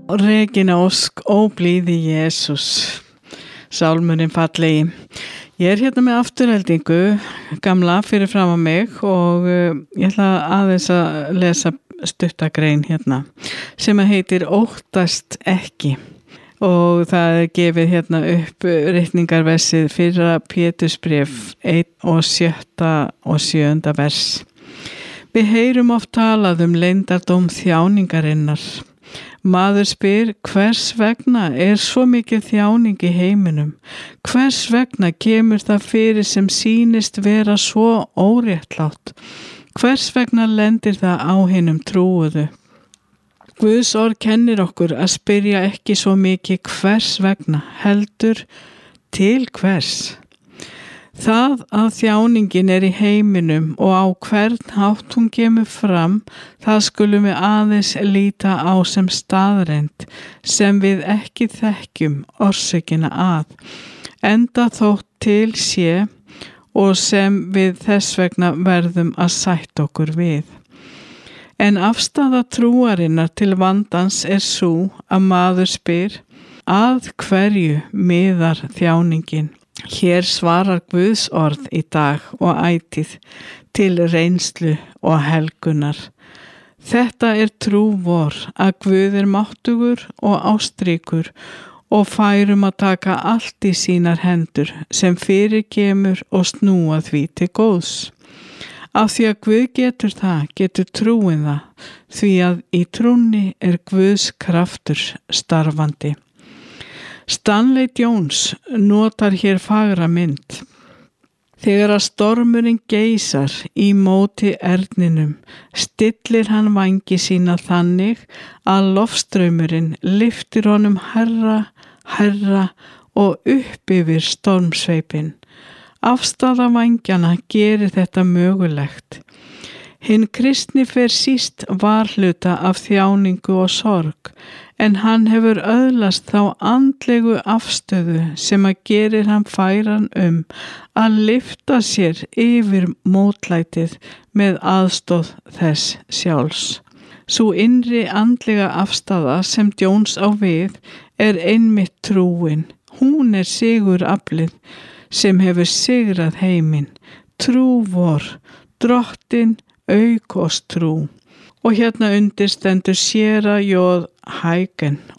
Regína Ósk, ó blíði Jesús, sálmurinn fallegi. Ég hérna með afturheldingu, gamla fyrir fram á mig og ég ætla aðeins að lesa stuttagrein hérna sem að heitir Óttast ekki. Og það er gefið hérna upp ritningarversið fyrra Pétursbréf 1 og 7. og 7. vers. Við heyrum oft talað leyndardóm þjáningarinnar. Maður spyr, hvers vegna er svo mikið þjáning í heiminum? Hvers vegna kemur það fyrir sem sýnist vera svo óréttlátt? Hvers vegna lendir það á hinum trúuðu? Guðs orð kennir okkur að spyrja ekki svo mikið hvers vegna, heldur til hvers. Það að þjáningin er í heiminum og á hvern hátt hún kemur fram, það skulum við aðeins líta á sem staðreynd sem við ekki þekkjum orsökina að, enda þótt til sé og sem við þess vegna verðum að sætta okkur við. En afstaða trúarinnar til vandans er sú að maður spyr, að hverju miðar þjáningin? Hér svarar Guðs orð í dag og ætíð til reynslu og helgunar. Þetta er trú vor að Guð er máttugur og ástríkur og færum að taka allt í sínar hendur sem fyrir kemur og snúa því til góðs. Af því að Guð getur það, getur trúin það, því að í trúnni er Guðs kraftur starfandi. Stanley Jones notar hér fagra mynd. Þegar að stormurinn geysar í móti erninum, stillir hann vængi sína þannig að loftstraumurinn lyftir honum hærra og upp yfir stormsveipinn. Afstaða vængjana gerir þetta mögulegt. Hinn kristni fer síst varhluta af þjáningu og sorg, en hann hefur öðlast þá andlegu afstöðu sem að gerir hann færan að lyfta sér yfir mótlætið með aðstoð þess sjálfs. Sú innri andlega afstaða sem Jones á við er einmitt trúin. Hún er siguraflið sem hefur sigrað heiminn. Trú vor, drottin aukos trú. Og hérna undir stendur Séra J. Hægen